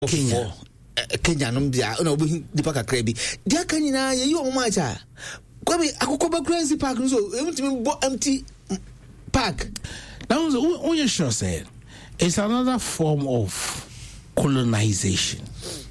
Kenya no bia na obi dipa kakra bi dia kanyina ye yi o macha kwabi akokoba crazy park so emtimi bo empty park. Now what you sure said it's another form of colonization.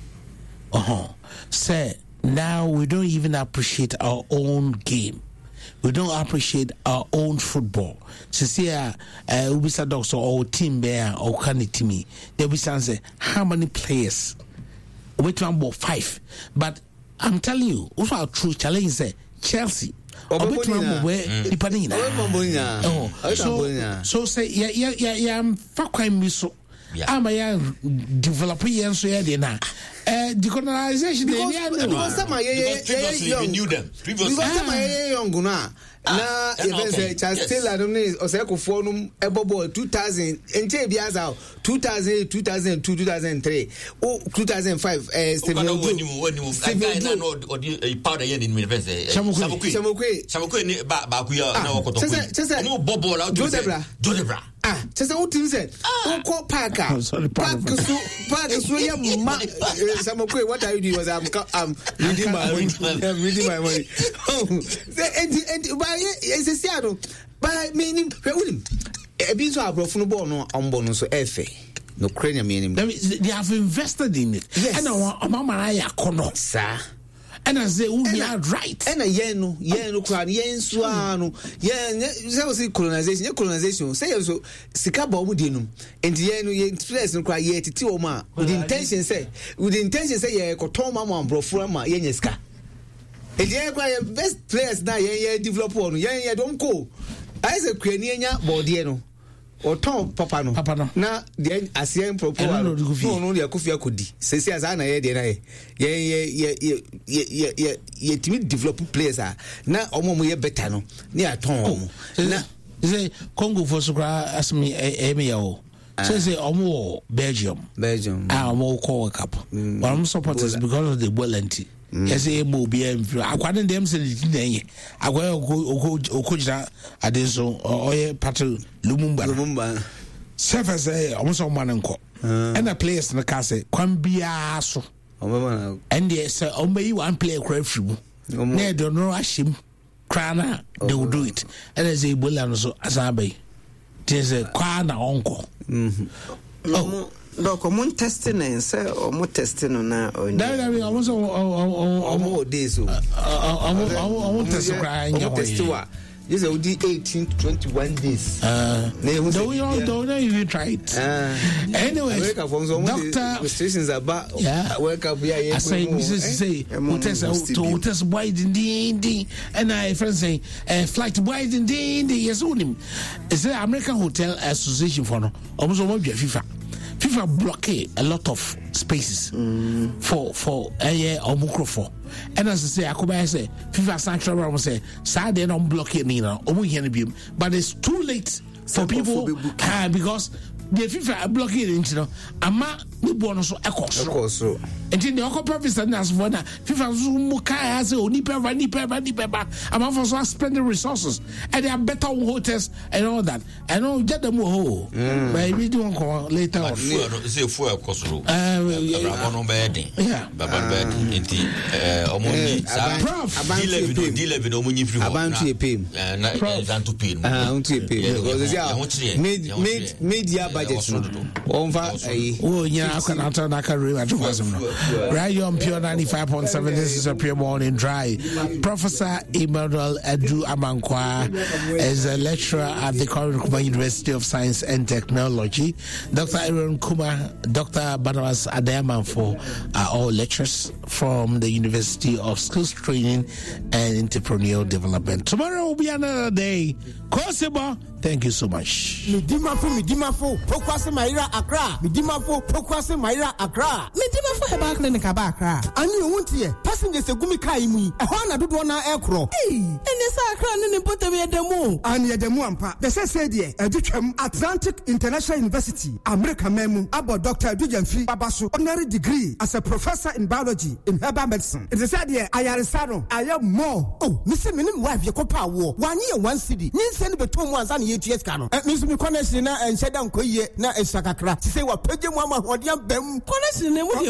Say now we don't even appreciate our own game. We don't appreciate our own football. So see, Ubisa Dogs or team bear or can it to me? They will say how many players? Which one about 5? But I'm telling you, also our true challenge is Chelsea. So say yeah, I'm fucking miso. I'm a developer and so yeah, na. Decolonization because some previously we knew them. Because some young guna. Na even say still I don't know or say ko phone ebobo 2000 ente biaza 2000 2002 2003 2005 Stephen powder yen in university Samukwe ni ba kuya na wakoto no bobo la Jodebra just what you said ko park so yeah Samukwe what are you doing was I'm reading my money it's a by meaning be so abrofo ball no ombo no so efe no cranium meaning they have invested in it. Yes. And mama ya kono sir and as they we are right and a yen no kran yen suano yen say colonization say so sika ba mu denum and yen no yen stress no kra ye titi o ma with intention say ye koton mama abrofo ma yen sika. And the best players now, develop one. Don't go. I say, Crania, Bordiano, or Tom Papa no. Now, the ASEAN propose no, the Kufia could say, as I to develop players are now almost better no near Tom. Say, Congo for Sugra as me, Emio. Say, Belgium. I'm more call cup. But I'm supporters because of the Wellenti. Yes, a movie. I couldn't them say it. I will go Okujra Adeso or Patel Lumumba. Surface almost on one and a place in the castle. Quambiaso. And yes, only one player crave through. They don't rush him. Crana, they will do it. And as a bullet so as I be. There's a crana uncle. Oh. Doc, I'm testing and say, or testing on now. I was almost days. I want to cry. This is 18 to 21 days. We all don't even try it. Anyway, doctor, restrictions about work up here. I say, Mrs. Say, test wide indeed. And I friend say, flight wide indeed. Yes, only. It's the American Hotel Association for no. Almost all FIFA. FIFA blockade a lot of spaces for Omukro. And as I say, I come say FIFA sanctuary say Saturday don't blockade but it's too late for people because the FIFA blockade into ama ni bono so ekoso and the other purpose and as for that FIFA muka say oni peva ama for so spend the resources and they are better hotels and all that I know get them ho but we do later on say for ekosoro abrabono bedi baba bedi enti omoni D11 omoni free abantu epem na zanto pay abantu epem because media budget on fa Radio on Pure 95.7. This is a Pure Morning Drive. Professor Emmanuel Edu Amankwa is a lecturer at the Nkrumah University of Science and Technology. Dr. Aaron Kuma, Dr. Barnabas Adeyamanfo are all lecturers from the University of Skills Training and Entrepreneurial Development. Tomorrow will be another day. Kosiba, thank you so much. Midimafo, Pokwase Maira Accra. Midimafo, Pokwase Maira Accra. Midimafo Heba Clinic Accra. And you won't hear passengers a gumi kaimi. A hana do one aircraft. Hey, and Isa Accra ne put me demo. And ye demo ampa. The say dear, Atlantic International University, America memu, about Dr. Dujanfi Babasu, honorary degree as a professor in biology in herbal medicine. It is said here, I am more. Oh, Mr. Minim wife, your copa war. 1 year, 1 city. Nin send between 1 and 8 years canon. Miss Mikonesina and Shadam Koye, na Esakakra. To say what Pejam Mama, what young Bem, Conesina.